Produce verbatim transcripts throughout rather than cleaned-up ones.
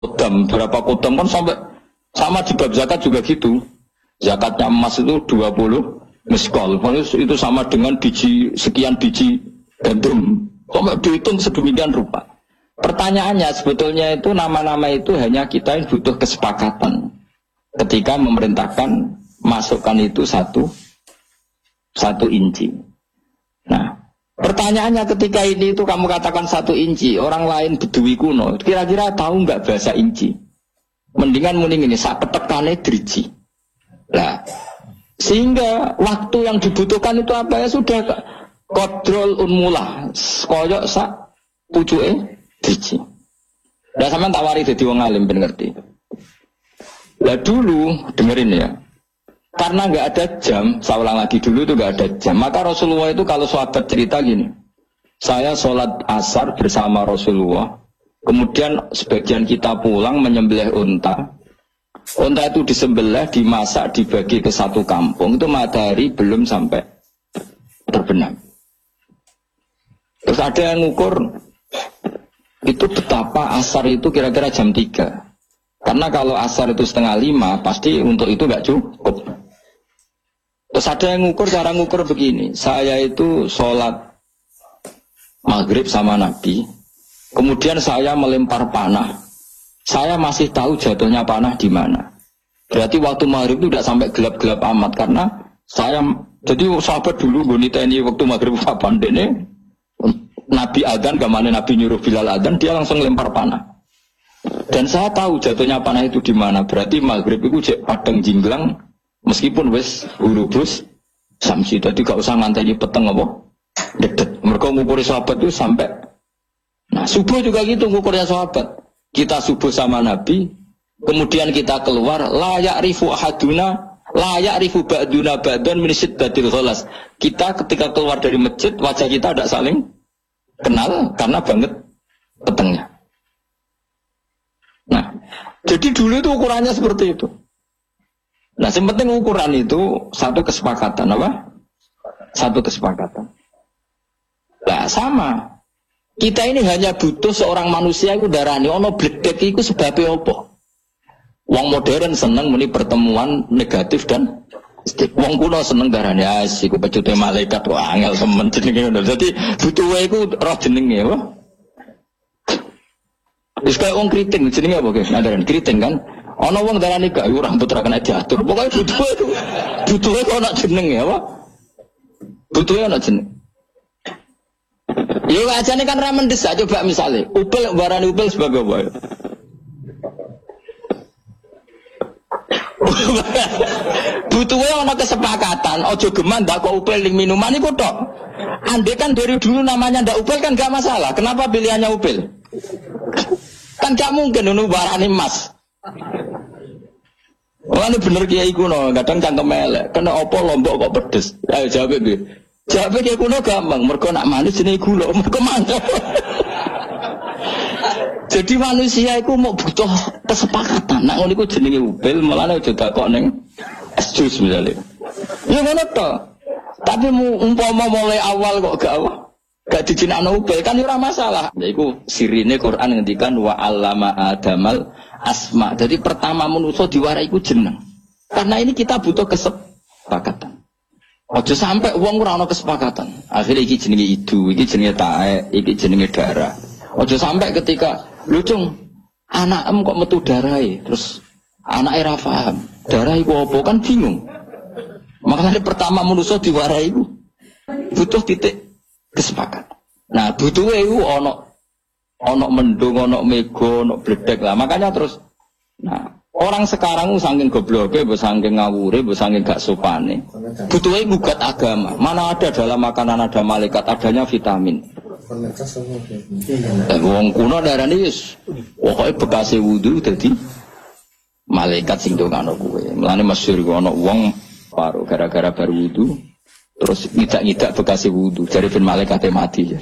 kodam, berapa kodam kan sampai sama di bab zakat juga gitu. Zakatnya emas itu dua puluh miskol, itu sama dengan biji sekian biji gandum. Sampai dihitung sedemikian rupa. Pertanyaannya sebetulnya itu nama-nama itu hanya kita yang butuh kesepakatan. Ketika memerintahkan masukkan itu satu satu inci. Nah, pertanyaannya ketika ini itu kamu katakan satu inci, orang lain bedui kuno, kira-kira tahu nggak bahasa inci? Mendingan mending ini sak petekane driji. Nah, sehingga waktu yang dibutuhkan itu apa ya sudah kodrol unmulah, koyok sak pucuke driji. Nah, sampean tawari dadi wong alim ben ngerti. Lah dulu dengerin ya. Karena nggak ada jam, saya ulang lagi dulu itu nggak ada jam. Maka Rasulullah itu kalau sahabat cerita gini, saya sholat asar bersama Rasulullah, kemudian sebagian kita pulang menyembelih unta. Unta itu disembelih, dimasak, dibagi ke satu kampung. Itu matahari belum sampai terbenam. Terus ada yang ngukur itu betapa asar itu kira-kira jam tiga. Karena kalau asar itu setengah lima, pasti untuk itu nggak cukup. Terus ada yang ngukur, cara ngukur begini. Saya itu sholat maghrib sama Nabi. Kemudian saya melempar panah. Saya masih tahu jatuhnya panah di mana. Berarti waktu maghrib itu tidak sampai gelap-gelap amat. Karena saya, jadi sahabat dulu, bonita ini waktu maghrib kapan ini, Nabi adzan, kemana Nabi nyuruh Bilal adzan, dia langsung lempar panah. Dan saya tahu jatuhnya panah itu di mana. Berarti maghrib itu cek padang jinglang. Meskipun wes urubus samsi tadi gak usah nganteni peteng apa dedet. Mereka ngukuri sahabat itu sampai. Nah subuh juga gitu ngukurnya sahabat. Kita subuh sama Nabi, kemudian kita keluar layak rifu ahaduna, layak rifu ba'duna ba'dan min syiddatil ghalas. Kita ketika keluar dari masjid wajah kita tidak saling kenal karena banget petengnya. Nah, jadi dulu itu ukurannya seperti itu. Nah, yang penting ukuran itu satu kesepakatan, apa? Satu kesepakatan. Nah, sama. Kita ini hanya butuh seorang manusia itu darani ono bledek iku sebabnya apa? Wong modern seneng muni pertemuan negatif dan wong kuno seneng darani asik iku pecute malaikat wah angel temen jenenge ngono. Dadi butuhe iku roh jenenge apa? Wis kaya wong kriting jenenge apa guys? Nadaran kriting kan? Ana wong darani gak rambut ra kena diatur. Pokoke butuhe itu butuhe kok ana jenenge apa? Butuhe ana jeneng. Yo ajane kan ra mendesak coba misale. Upil barani upil sebagai apa? Butuhe ana kesepakatan, aja geman ndak kok upil ning minuman iku tok. Andai kan dari dulu namanya ndak upil kan gak masalah. Kenapa pilihannya upil? Kan gak mungkin ngono barani emas. Oh ini bener kiai kuno, kadang cangkem elek. Kena opo lombok kok pedes? Ayo jawab iki. Jawab kiai kuno gampang, mergo nak manis jenenge gula, mergo mantap. Jadi manusia itu mau butuh kesepakatan. Nak ngono iku jenenge upil, mulane aja takok ning es jus misalnya. Ya ngono to. Tapi umpama mulai awal kok gak gak dijinakno upil kan ora masalah. Iku sirine Quran ngendikan wa 'allama adamal asma. Jadi pertama manusia diwarai iku jeneng. Karena ini kita butuh kesepakatan. Aja sampai wong ora ana kesepakatan. Akhirnya iki jenenge idu, iki jenenge taek, iki jenenge darah. Aja sampai ketika lucung anakem kok metu darahe, terus anake ra paham. Darah iku apa kan bingung. Makanya pertama manusia diwarai iku butuh titik kesepakatan. Nah, butuhe iku ana ana mendung, ana mega, ana bledek lah. Makanya terus nah, orang sekarang saking gobloke, mbok saking ngawure, mbok saking gak sopane. Butuhe gugat agama. Mana ada dalam makanan ada malaikat, adanya vitamin. Eh, wong kuno darani wis pokoke bekase wudu dadi malaikat sing ndongano kuwe. Mulane masyhur ana wong paru gara-gara baru wudu terus ngidak-ngidak bekase wudu dari ben malaikate mati ya.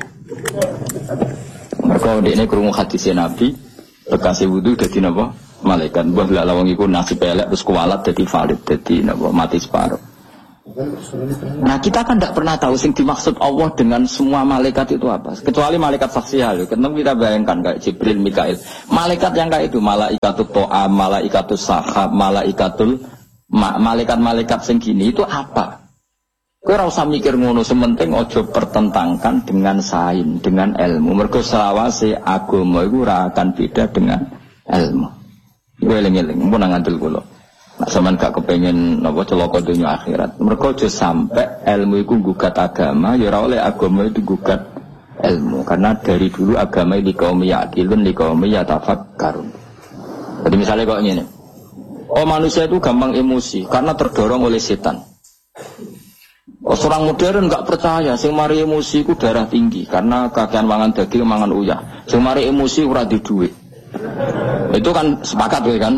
Mergo dekne krungu hadis Nabi bekase wudu dadi napa? Malaikat. Mbah lha wong iku nasib elek terus kualat dadi valid dadi napa mati separo. Nah kita kan tidak pernah tahu sing dimaksud Allah dengan semua malaikat itu apa. Kecuali malaikat saksial. Kenapa kita bayangkan kayak Jibril, Mikail. Malaikat yang kayak itu, malaikatul to'a, malaikatul sahab, malaikatul ma malaikat-malaikat sing gini itu apa? Kowe ora usah mikir ngono, sementing ojo pertentangkan dengan sains, dengan ilmu. Mergo selawase agama iku ora akan beda dengan ilmu. Kowe eling-eling mun ngandel kula. Nek sampean gak kepengin napa celaka dunya akhirat. Mergo aja sampe ilmu iku gugat agama, ya ora oleh agama itu gugat ilmu. Karena dari dulu agama di kaum yaqilun, di kaum yatafakkarun. Jadi misalnya kok ngene. Oh manusia itu gampang emosi karena terdorong oleh setan. Oh, orang modern nggak percaya, sing mari emosi ku darah tinggi karena kakean mangan daging, mangan uyah. Sing mari emosi ora di duit. Itu kan sepakat kan?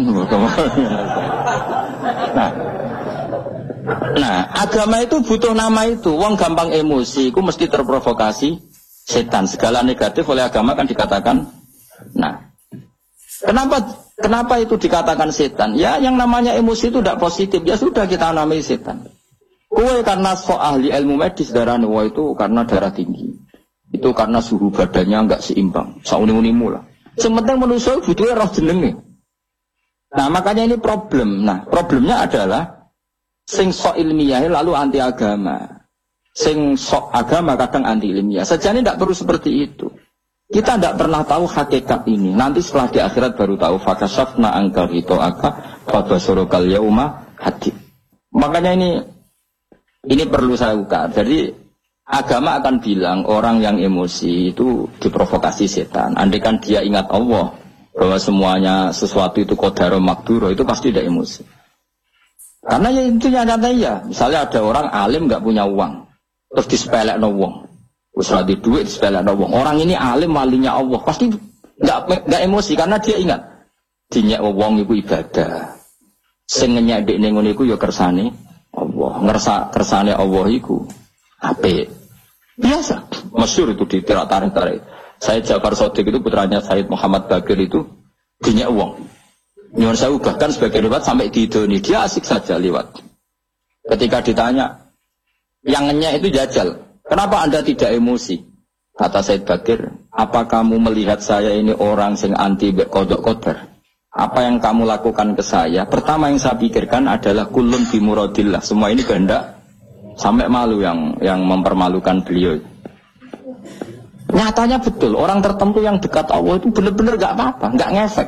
Nah, nah agama itu butuh nama itu. Wong gampang emosi, ku mesti terprovokasi setan. Segala negatif oleh agama kan dikatakan. Nah, kenapa? Kenapa itu dikatakan setan? Ya, yang namanya emosi itu tidak positif. Ya sudah kita namai setan. Kue karena so ahli ilmu medis darah wah itu karena darah tinggi. Itu karena suhu badannya enggak seimbang. Sauni-unimu lah. Sementing manusia butuhnya roh jenenge. Nah makanya ini problem. Nah problemnya adalah sing sok ilmiah lalu anti agama. Sing sok agama kadang anti ilmiah. Sejane tidak perlu seperti itu. Kita tidak pernah tahu hakikat ini. Nanti setelah di akhirat baru tahu. Fakasafna angkal hito aka fabasorokal yauma hadid. Makanya ini ini perlu saya ukar. Jadi agama akan bilang orang yang emosi itu diprovokasi setan. Andaikan dia ingat Allah bahwa semuanya sesuatu itu qadaro makduro, itu pasti tidak emosi. Karena ya itu nyata ya. Misalnya ada orang alim nggak punya uang, terus disepelekno wong. Wis ora di duit disepelekno wong. Orang ini alim walinya Allah, pasti nggak nggak emosi karena dia ingat dinyek wong iku ibadah. Sing ngenyek dekne ngono iku ya kersane Allah, ngerasa kersane Allah iku apik. Biasa, masyhur itu di tarik-tarik. Said Ja'far Shadiq itu putranya Said Muhammad Baqir itu dinyek wong. Nyuwun sewu bahkan sebagai lewat sampai diidoni, dia asik saja lewat. Ketika ditanya, yang ngenyek itu jajal, kenapa Anda tidak emosi? Kata Said Baqir, apa kamu melihat saya ini orang sing anti qada qadar? Apa yang kamu lakukan ke saya? Pertama yang saya pikirkan adalah kulun bimuradillah. Semua ini kehendak. Sampai malu yang yang mempermalukan beliau. Nyatanya betul. Orang tertentu yang dekat Allah itu benar-benar gak apa-apa. Gak ngefek.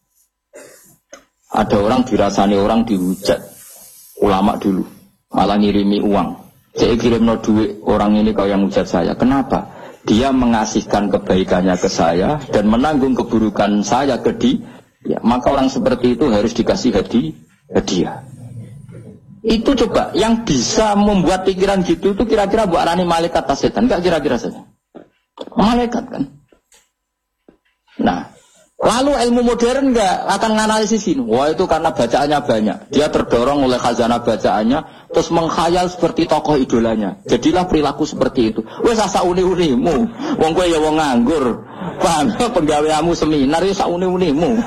Ada orang dirasani orang dihujat. Ulama dulu. Malah ngirimi uang. Saya kirim no duit orang ini kau yang hujat saya. Kenapa? Dia mengasihkan kebaikannya ke saya dan menanggung keburukan saya ke dia. Ya, maka orang seperti itu harus dikasih hadiah. hadiah. Itu coba yang bisa membuat pikiran gitu itu kira-kira buat arani malaikat atau setan? Enggak, kira-kira saja. Malaikat kan. Nah, lalu ilmu modern enggak akan menganalisis ini. Wah itu karena bacaannya banyak. Dia terdorong oleh khazanah bacaannya, terus menghayal seperti tokoh idolanya. Jadilah perilaku seperti itu. Wes asa uni-unimu. Wong kowe ya wong nganggur. Paham? Penggaweamu seminar ya sak uni-unimu.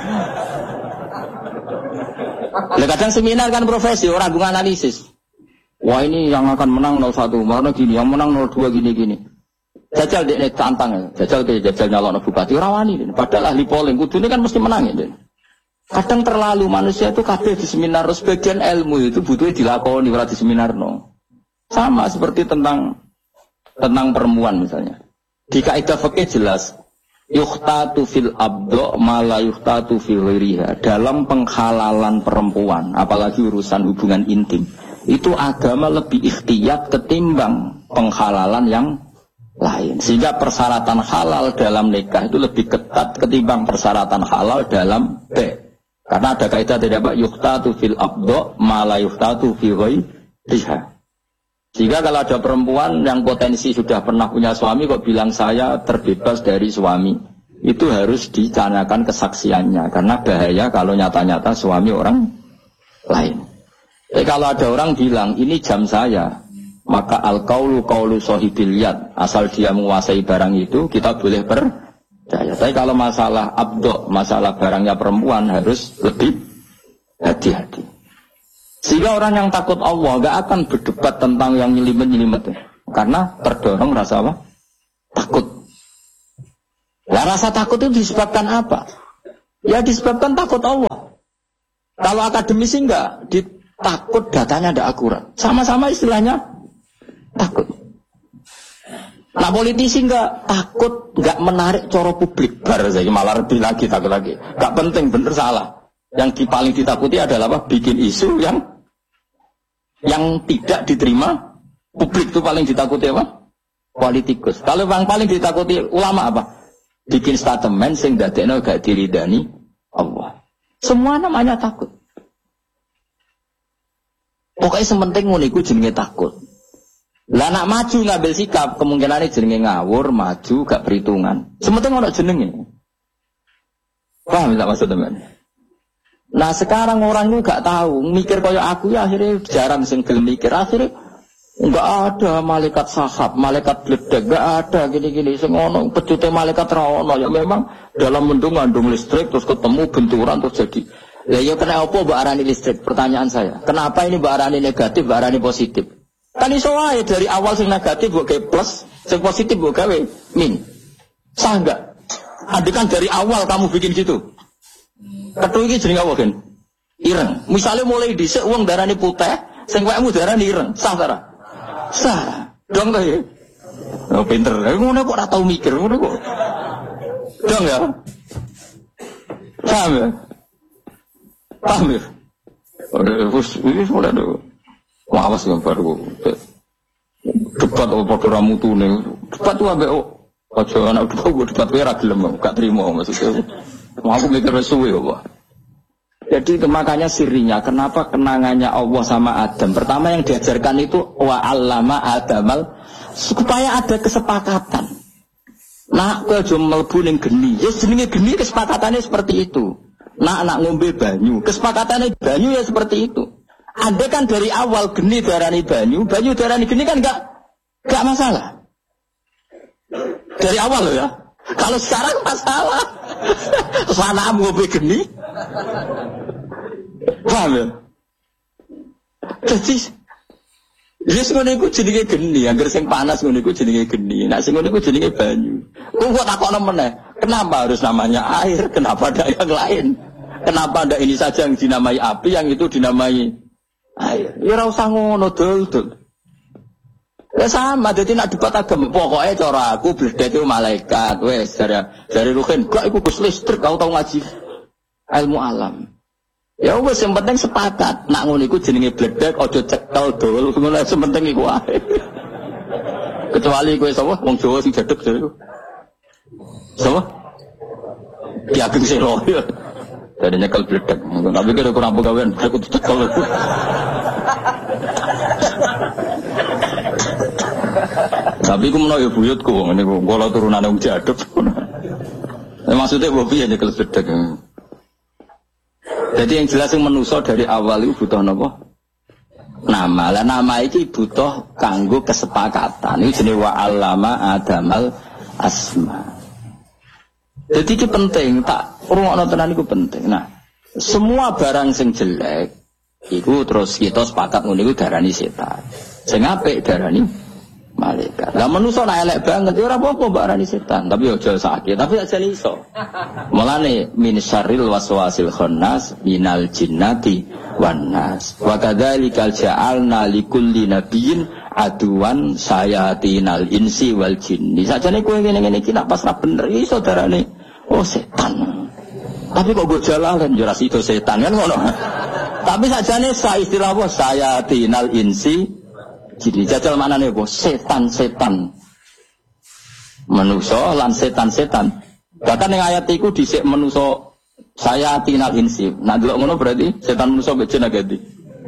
Lah kadang seminar kan profesi, orang gue analisis. Wah ini yang akan menang nol satu, mana gini, yang menang nol dua gini-gini. Jajal dek tantang ya, jajal ke jajal nyalon bupati rawani. Padahal ahli polling, kudu ini kan mesti menang ya. Kadang terlalu manusia itu kabeh di seminar, sebagian ilmu itu butuhnya dilakoni ora di seminar no. Sama seperti tentang tentang perempuan misalnya. Di kaidah fikih jelas. Yuhtatu fil abdo mala yuhtatu fil ghairiha. Dalam penghalalan perempuan, apalagi urusan hubungan intim, itu agama lebih ikhtiyat ketimbang penghalalan yang lain. Sehingga persyaratan halal dalam nikah itu lebih ketat ketimbang persyaratan halal dalam be. Karena ada kaidah tidak Pak, yuhtatu fil abdo mala yuhtatu fil ghairiha. Jika kalau ada perempuan yang potensi sudah pernah punya suami kok bilang saya terbebas dari suami, itu harus dicanangkan kesaksiannya karena bahaya kalau nyata-nyata suami orang lain. Jadi kalau ada orang bilang ini jam saya, maka al-qaulu qaulu sahibil yad, asal dia menguasai barang itu kita boleh percaya. Tapi kalau masalah abdo, masalah barangnya perempuan harus lebih hati-hati. Sehingga orang yang takut Allah gak akan berdebat tentang yang nyelimet-nyelimet. Karena terdorong rasa apa? Takut. Nah, rasa takut itu disebabkan apa? Ya disebabkan takut Allah. Kalau akademisi enggak, ditakut datanya tidak akurat. Sama-sama istilahnya takut. Nah politisi enggak takut, enggak menarik coro publik. Baru saja malah lebih lagi takut lagi. Enggak penting, bener salah. Yang paling ditakuti adalah apa? Bikin isu yang yang tidak diterima publik itu paling ditakuti apa? Politikus. Kalau yang paling ditakuti ulama apa? Bikin statement sing dadekno gak diridani Allah. Semua namanya takut. Pokoknya sementing ngono iku jenenge takut. Lah nak maju ngambil sikap kemungkinane jenenge ngawur, maju gak perhitungan. Sementing ono jenenge. Paham tak maksud teman? Nah sekarang orang itu gak tahu, mikir kayak aku ya akhirnya jarang sing gelem mikir. Akhirnya enggak ada malaikat sahab, malaikat bledek, enggak ada gini-gini. Sing ono pecute malaikat ra ono ya memang dalam mendung ngandung listrik terus ketemu benturan terus jadi. Lah ya kenapa mbok arani listrik? Pertanyaan saya. Kenapa ini mbok arani negatif, mbok arani positif? Kan iso wae dari awal sing negatif mbok gawe plus, sing positif mbok gawe min. Sah enggak? Andai kan dari awal kamu bikin gitu. Kethu iki jenenge apa, Gen? Ireng. Misale mulai dhisik wong darani putih, sing wekmu darani ireng. Sah ta ora? Sah. Dong ta ya? Oh, pinter. Ngono kok ora tau mikir ngono kok. Dong ya. Paham ya? Paham ya? Wis wis ora do. Awas yang baru. Debat apa padha ra mutune. Debat tuh ambek aja anak debat debat kowe ra gelem gak trimo maksudnya. Mau aku mikir suwe kok. Jadi makanya sirinya kenapa kenangannya Allah sama Adam. Pertama yang diajarkan itu wa 'allama Adamal supaya ada kesepakatan. Nah, kowe aja mlebu ning geni. Ya jenenge geni kesepakatannya seperti itu. Nah, anak ngombe banyu, kesepakatannya banyu ya seperti itu. Ada kan dari awal geni darani banyu, banyu darani geni kan enggak enggak masalah. Dari awal loh ya. Kalau sekarang masalah. Sana ngombe geni. Paham ya? Jadi yes ngono iku jenenge geni, angger sing panas ngono iku jenenge geni. Nek sing ngono iku jenenge banyu. Kok kok takokno meneh, kenapa harus namanya air? Kenapa ada yang lain? Kenapa ada ini saja yang dinamai api, yang itu dinamai air? Ya ora usah ngono dul-dul. Ya sama, jadi nak debat agama. Pokoknya cara aku bledek itu malaikat. Wes dari dari Ruhin, gak iku Gus listrik. Kau tahu ngaji ilmu alam. Ya wes yang penting sepakat. Nak ngono iku jenenge bledek, ojo cekel dul. Ngono sementing iku wae. Kecuali kowe sapa? Wong Jawa sing jedeg jare iku. Sapa? Ki Ageng Selo. Dari nyekel bledek. Tapi kira kurang pegawaian, aku cekel. Tapi aku menawa buyutku ngene kok kala turunane wong jaduk. Ya maksudnya mbok piye nyekel bledek. Jadi yang jelas yang manusa dari awal itu butuh napa? Nama. Lah nama iki butuh kanggo kesepakatan. Iki jenenge wa 'allama Adamal asma. Jadi iki penting, tak rungokno tenan iku penting. Nah, semua barang sing jelek iku terus kita sepakat ngono iku darani setan. Sing apik darani malaikat. Lah manusa nek elek banget ya ora apa-apa mbak arani setan, tapi aja sakit, tapi aja iso. Mulane min syarril waswasil khannas minal jinnati wan nas. Wa kadzalikal ja'alna likulli nabiyyin aduwan sayatinal insi wal jinni. Sajane kowe ngene-ngene iki nak pas ra bener iso darane oh setan. Tapi kok go jalalan yo ra sido setan kan ngono. Tapi sajane sa istilah apa sayatinal insi jadi jajal maknane apa? Setan-setan. Manusa lan setan-setan. Bahkan yang ayat iku dhisik manusa saya tinal insi. Nah delok ngono berarti setan manusa mbek jin ganti.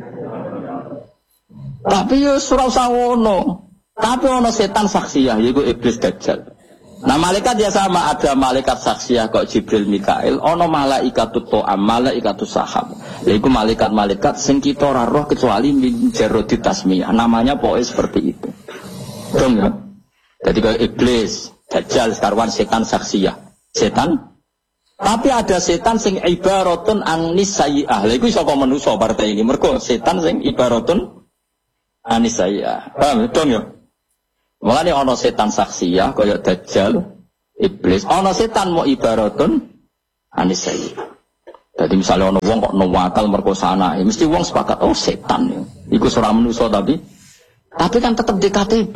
Tapi yo ora usah ngono. Tapi ono setan saksiyah yaiku iblis dajjal. Nah malaikat ya sama, ada malaikat saksiyah kok Jibril Mikail, ono malaikatut to'am, malaikatut sahab. Yaitu malaikat-malaikat sing kita ora roh kecuali min jarodi tasmiyah. Namanya pokoknya seperti itu. Dong ya. Jadi kalau iblis, dajjal, sekarwan setan saksiyah. Setan Tapi ada setan sing ibaratun anis sayyi'ah. Lha iku saka manusa partai ini. Mergo setan sing ibaratun anis sayyi'ah. Paham dong ya? Mulane ana setan saksiyah kaya Dajjal, iblis. Ana setan mau ibaratun anis sayyi'ah. Jadi misalnya ana wong kok nuwakal merkosa anake, mesti wong sepakat oh setan ya. Iku ora manusa tapi tapi kan tetep di K T P.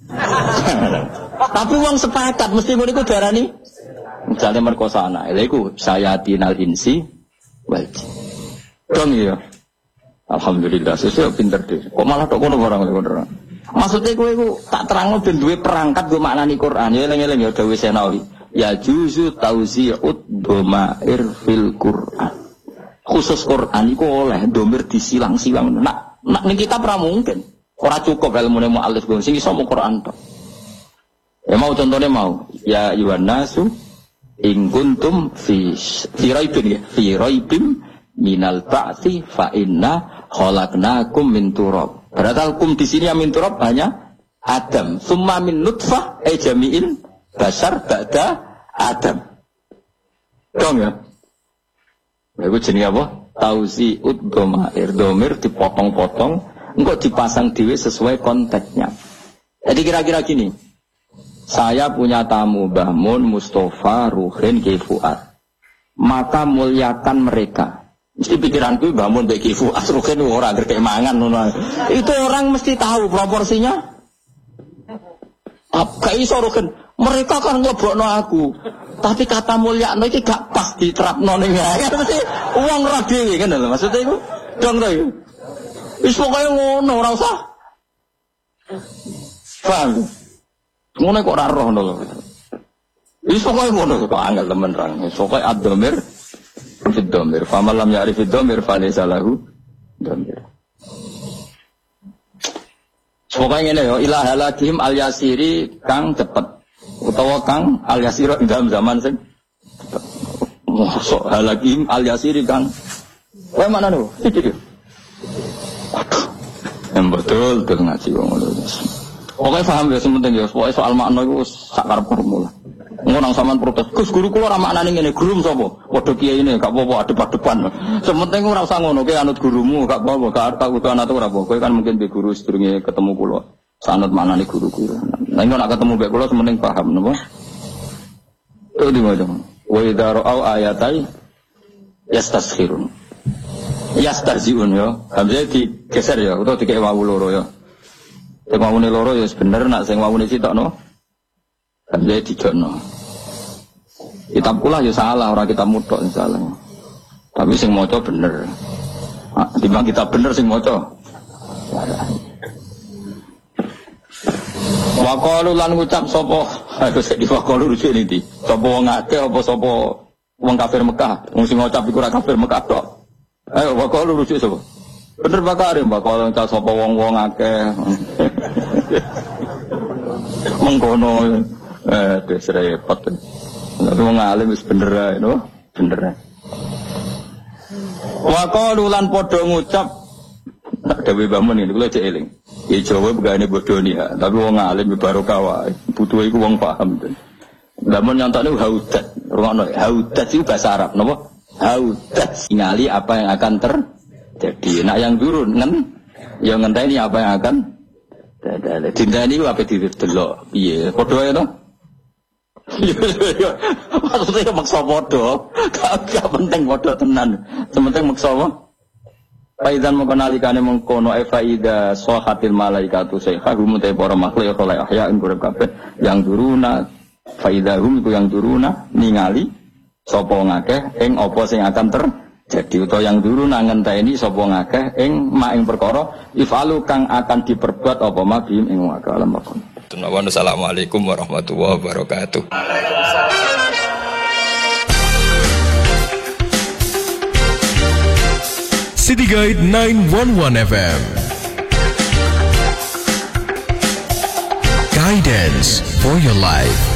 Tapi wong sepakat mesti ngono iku darani misalnya merkosa anak, itu saya tinal insi wajib. Dong ya, alhamdulillah sesuai pinter deh. Kok malah tak kono orang orang. Maksudnya gue itu tak terang ben duwe perangkat gue maknani Quran. Ya eleng-eleng ya Dawi Senawi. Ya juzu tauzi'ud domair fil Quran. Khusus Quran itu oleh domir disilang-silang. Nak, nak nih kita pernah mungkin. Orang cukup ilmu nemu alif gue sing iso mau Quran toh. Ya mau contohnya mau. Ya Yuhanasu in kuntum fi fi raibin ya fi raibim minal ba'tsi fa inna khalaqnakum min turab. Padahal kum di sini yang min turab hanya Adam. Summa min nutfah ay jami'il basar ba'da Adam. Dong ya. Itu jenis apa? Tauzi'ud domair. Domir dipotong-potong engkau dipasang dhewe sesuai konteksnya. Jadi kira-kira gini. Saya punya tamu Mbah Mun, Mustafa, Ruhin, Ki Fuad. Maka muliakan mereka. Mesti pikiranku Mbah Mun, Ki Fuad, Ruhin ora gerek mangan ngono. Itu orang mesti tahu proporsinya. Apa iso Ruhin? Mereka kan nglebokno aku. Tapi kata mulyakno iki gak pas diterapno ning ngene. Mesti uang ora dhewe kan lho maksudnya iku. Dong to iku. Wis pokoke ngono ora usah. Paham? Ngono kok ora roh ngono. Wis pokoke ngono kok angel temen rang. Pokoke ad-dhamir fid-dhamir. Faman lam ya'rif fid-dhamir falaysa lahu dhamir. Pokoke ngene yo, ilah halakim al-yasiri kang cepet. Utawa kang al-yasir dalam zaman sing mosok halakim al-yasiri kang. Kowe mana lho? Iki. Waduh. Yang betul tuh ngaji wong ngono. Pokoknya paham ya sementing ya, pokoknya soal makna itu sakar formula. Ngonang sampean protes, Gus guru kula ora maknane ngene, guru sapa? Padha kiai ini gak apa-apa adep-adepan. Sementing ora usah ngono, kowe anut gurumu gak apa-apa, gak arep aku anut ora apa. Kowe kan mungkin be guru sedurunge ketemu kula. Sanut maknane guru-guru. Nah, nek nek ketemu be kula sementing paham napa? Itu di mana? Wa idza ra'au ayatai yastaskhirun. Yastahziun ya. Hamzah digeser ya, utawa dikek wawu loro ya. Sing wawune loro ya bener, nak sing wawune sitokno kan jadi dijokno. Kitab kula ya salah, ora kitab mutok salah. Tapi sing maca bener. Ah, timbang kita bener sing maca. Wa qalu lan ngucap sapa? Aduh sik di wa qalu rujuk iki. Sapa wong akeh apa sapa wong kafir Mekah? Wong sing ngucap iku ora kafir Mekah tok. Ayo wa qalu rujuk sapa? Bener bakare mbak kalau entah sapa wong-wong akeh. Mengkono eh wis repot. Nek wong alim wis bener ae no, bener. Wa qalu lan padha ngucap Dewi Bamun ini kula cek eling. Ya Jawa begane bodoni ya, tapi wong alim barokah wae. Butuh iku wong paham. Bamun nyontone haudat. Rungono haudat itu bahasa Arab napa? Haudat singali apa yang akan ter jadi nak yang turun kan yang ngenteni apa yang akan ada dinteni apa didelok piye padha ae to maksudnya maksa padha gak penting padha tenan sementing maksa apa Faidan mengkonalikane mengkono faida sahatil malaikatu sayha hum te para makhluk oleh ahya ing urip kabeh yang duruna faidahum iku yang duruna ningali sapa ngakeh ing apa sing akan ter jadi utawa yang dulu ngenteni sapa ngakeh ing mak ing perkara ifalu kang akan diperbuat apa mabim ing wakalam makon. Assalamualaikum warahmatullahi wabarakatuh. City Guide nine one one F M. Guidance for your life.